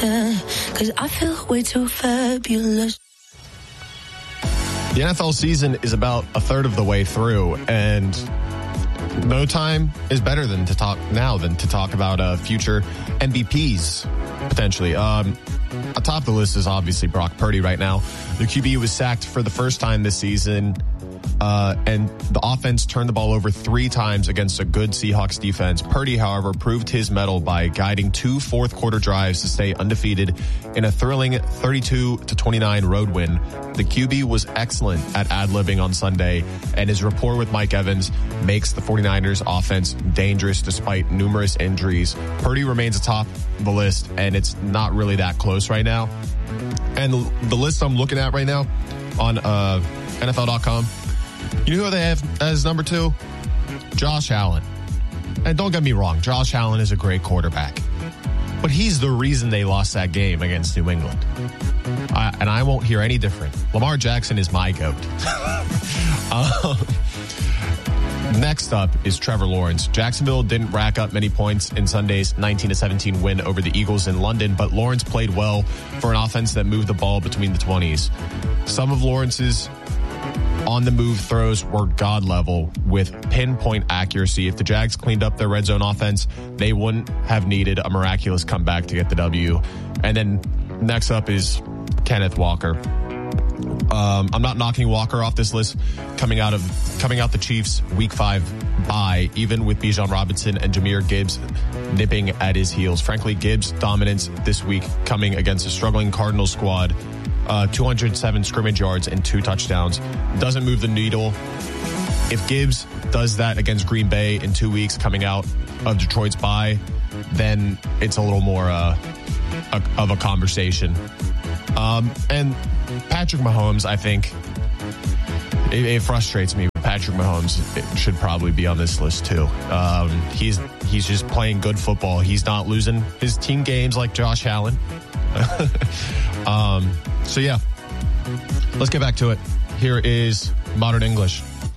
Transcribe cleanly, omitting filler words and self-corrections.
yeah. Cause I feel way too fabulous. The NFL season is about a third of the way through, and no time is better than to talk about future MVPs, potentially. Atop the list is obviously Brock Purdy right now. The QB was sacked for the first time this season, and the offense turned the ball over 3 times against a good Seahawks defense. Purdy, however, proved his mettle by guiding 2 fourth-quarter drives to stay undefeated in a thrilling 32-29 road win. The QB was excellent at ad-libbing on Sunday, and his rapport with Mike Evans makes the 49ers offense dangerous despite numerous injuries. Purdy remains atop the list, and it's not really that close right now. And the list I'm looking at right now on NFL.com, you know who they have as number 2? Josh Allen. And don't get me wrong, Josh Allen is a great quarterback. But he's the reason they lost that game against New England. And I won't hear any different. Lamar Jackson is my GOAT. Next up is Trevor Lawrence. Jacksonville didn't rack up many points in Sunday's 19-17 win over the Eagles in London, but Lawrence played well for an offense that moved the ball between the 20s. Some of Lawrence's on-the-move throws were God level with pinpoint accuracy. If the Jags cleaned up their red zone offense, they wouldn't have needed a miraculous comeback to get the W. And then next up is Kenneth Walker. I'm not knocking Walker off this list coming out the Chiefs Week 5 bye, even with Bijan Robinson and Jahmyr Gibbs nipping at his heels. Frankly, Gibbs' dominance this week coming against a struggling Cardinals squad, 207 scrimmage yards and 2 touchdowns, doesn't move the needle. If Gibbs does that against Green Bay in 2 weeks coming out of Detroit's bye, then it's a little more of a conversation. And Patrick Mahomes, I think, it frustrates me. Patrick Mahomes should probably be on this list too. He's just playing good football. He's not losing his team games like Josh Allen. So yeah, let's get back to it. Here is Modern English.